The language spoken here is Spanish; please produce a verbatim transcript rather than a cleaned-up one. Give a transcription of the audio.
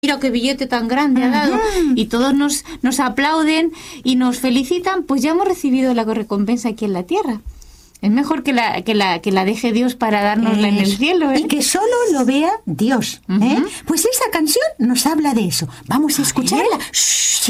mira qué billete tan grande ha dado, uh-huh. y todos nos, nos aplauden y nos felicitan, pues ya hemos recibido la recompensa aquí en la tierra. Es mejor que la que la que la deje Dios para dárnosla en el cielo, ¿eh? Y que solo lo vea Dios, ¿eh? Uh-huh. Pues esa canción nos habla de eso. Vamos a, a escucharla. Shh,